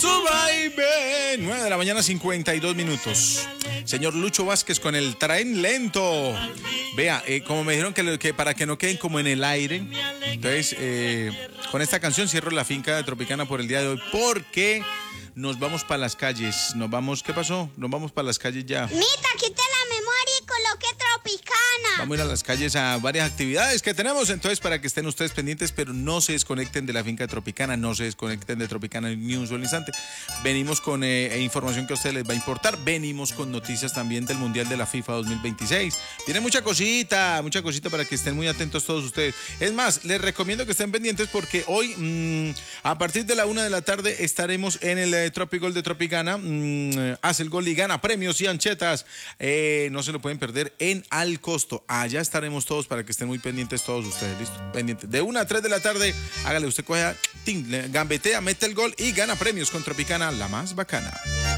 suba y ven. 9 de la mañana, 52 minutos. Señor Lucho Vázquez con el tren lento. Vea, como me dijeron que para que no queden como en el aire, entonces con esta canción cierro la finca de Tropicana por el día de hoy, porque nos vamos para las calles. Nos vamos, ¿qué pasó? Nos vamos para las calles ya. Mita, quité la memoria y coloqué Tropicana. Vamos a ir a las calles a varias actividades que tenemos, entonces para que estén ustedes pendientes, pero no se desconecten de la finca de Tropicana, no se desconecten de Tropicana ni un solo instante. Venimos con información que a ustedes les va a importar, venimos con noticias también del Mundial de la FIFA 2026. Viene mucha cosita para que estén muy atentos todos ustedes. Es más, les recomiendo que estén pendientes porque hoy, a partir de la 1 de la tarde, estaremos en el Tropigol de Tropicana. Hace el gol y gana premios y anchetas. No se lo pueden perder en Al Costo. Allá estaremos todos para que estén muy pendientes todos ustedes. Listo, pendientes. De 1 a 3 de la tarde, hágale, usted coge, gambetea, mete el gol y gana premios con Tropicana, la más bacana.